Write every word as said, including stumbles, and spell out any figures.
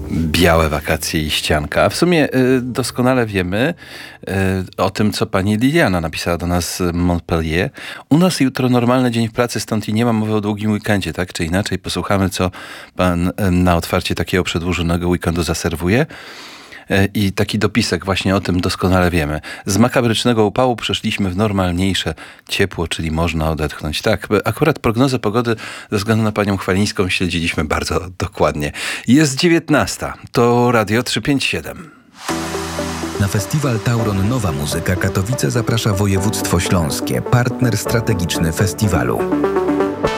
Białe wakacje i ścianka. A w sumie y, doskonale wiemy y, o tym, co pani Liliana napisała do nas z Montpellier. U nas jutro normalny dzień w pracy, stąd i nie ma mowy o długim weekendzie, tak czy inaczej. Posłuchamy, co pan y, na otwarcie takiego przedłużonego weekendu zaserwuje. I taki dopisek właśnie o tym doskonale wiemy. Z makabrycznego upału przeszliśmy w normalniejsze ciepło, czyli można odetchnąć. Tak, akurat prognozę pogody ze względu na panią Chwalińską śledziliśmy bardzo dokładnie. Jest dziewiętnasta. To Radio trzysta pięćdziesiąt siedem. Na festiwal Tauron Nowa Muzyka Katowice zaprasza województwo śląskie, partner strategiczny festiwalu.